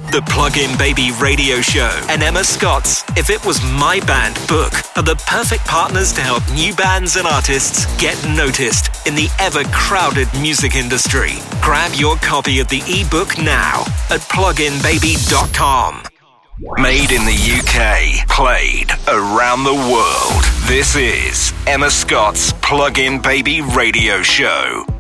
The Plug-in Baby Radio Show and Emma Scott's If It Was My Band book are the perfect partners to help new bands and artists get noticed in the ever-crowded music industry. Grab your copy of the ebook now at pluginbaby.com. Made in the UK, played around the world. This is Emma Scott's Plug-in Baby Radio Show.